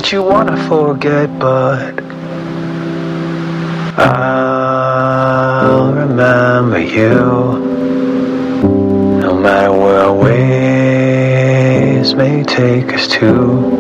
that you wanna forget, but I'll remember you, no matter where our ways may take us to.